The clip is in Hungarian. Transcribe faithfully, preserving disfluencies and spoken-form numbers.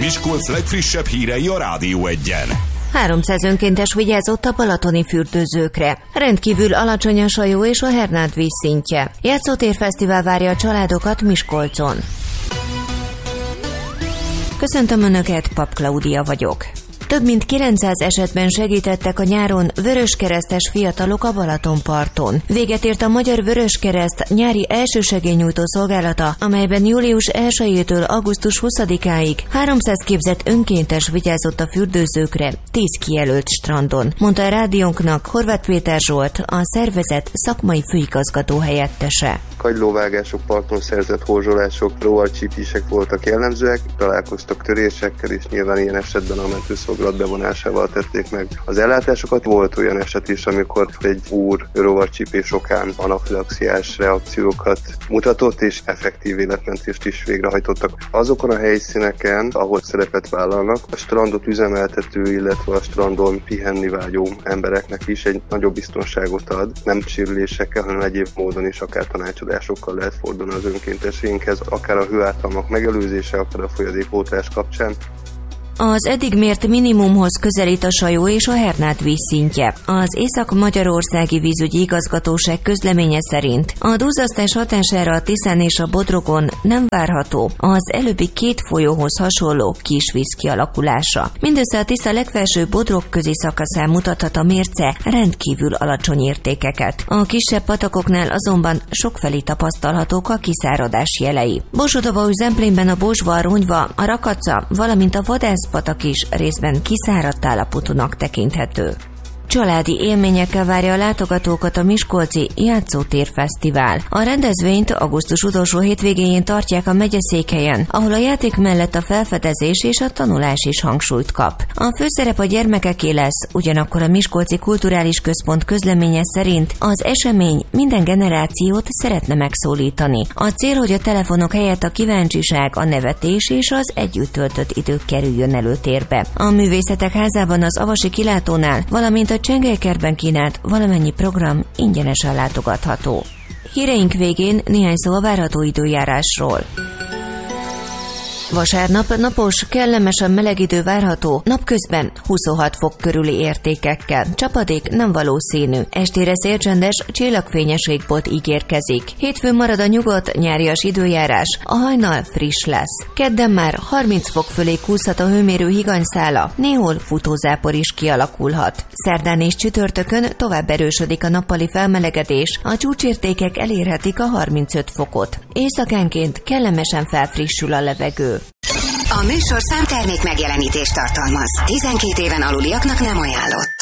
Miskolc legfrissebb hírei a Rádió Egyen. háromszáz önkéntes vigyázott a balatoni fürdőzőkre. Rendkívül alacsony a Sajó és a Hernád vízszintje. Játszótérfesztivál várja a családokat Miskolcon. Köszöntöm Önöket, Pap Klaudia vagyok. Több mint kilencszáz esetben segítettek a nyáron vöröskeresztes fiatalok a Balatonparton. Véget ért a Magyar Vöröskereszt nyári elsősegélynyújtó szolgálata, amelyben július elsejétől augusztus huszadikáig háromszáz képzett önkéntes vigyázott a fürdőzőkre tíz kijelölt strandon, mondta a rádiónknak Horváth Péter Zsolt, a szervezet szakmai főigazgató helyettese. Kagylóvágások, parton szerzett horzsolások, rovarcsípések voltak jellemzőek, találkoztak törésekkel, és nyilván ilyen esetben a mentőszolgálat bevonásával tették meg az ellátásokat. Volt olyan eset is, amikor egy úr rovarcsípés okán anafilaxiás reakciókat mutatott, és effektív életmentést is végrehajtottak. Azokon a helyszíneken, ahol szerepet vállalnak, a strandot üzemeltető, illetve a strandon pihenni vágyó embereknek is egy nagyobb biztonságot ad, nem sérülésekkel, hanem egyéb módon is akár tanácsadásokkal lehet fordulni az önkénteseinkhez, akár a hőáltalmak megelőzése, akár a folyadékpótlás kapcsán. Az eddig mért minimumhoz közelít a Sajó és a Hernád vízszintje. Az Észak-Magyarországi Vízügyi Igazgatóság közleménye szerint a duzzasztás hatására a Tiszán és a Bodrogon nem várható az előbbi két folyóhoz hasonló kisvíz kialakulása. Mindössze a Tisza legfelső Bodrog-közi szakaszán mutathat a mérce rendkívül alacsony értékeket. A kisebb patakoknál azonban sokfelé tapasztalhatók a kiszáradás jelei. Borsod-Abaúj-Zemplénben a Bosva, a Ronyva, a Rakaca, valamint a Vadászpatak is részben kiszáradt állapotúnak tekinthető. Családi élményekkel várja a látogatókat a Miskolci Játszótérfesztivál. A rendezvényt augusztus utolsó hétvégéjén tartják a megyeszékhelyen, ahol a játék mellett a felfedezés és a tanulás is hangsúlyt kap. A főszerep a gyermekeké lesz, ugyanakkor a Miskolci Kulturális Központ közleménye szerint az esemény minden generációt szeretne megszólítani. A cél, hogy a telefonok helyett a kíváncsiság, a nevetés és az együtt töltött idő kerüljön előtérbe. A Művészetek Házában az Avasi Kilátónál, valamint a Csengelykertben kínált valamennyi program ingyenesen látogatható. Híreink végén néhány szó a várható időjárásról. Vasárnap napos, kellemesen meleg idő várható, napközben huszonhat fok körüli értékekkel. Csapadék nem valószínű. Estére szélcsendes, csillagfényes égbolt ígérkezik. Hétfőn marad a nyugodt, nyárias időjárás, a hajnal friss lesz. Kedden már harminc fok fölé kúszhat a hőmérő higanyszála, néhol futózápor is kialakulhat. Szerdán és csütörtökön tovább erősödik a nappali felmelegedés, a csúcsértékek elérhetik a harmincöt fokot. Éjszakánként kellemesen felfrissül a levegő. A műsorszám termék megjelenítést tartalmaz. tizenkét éven aluliaknak nem ajánlott.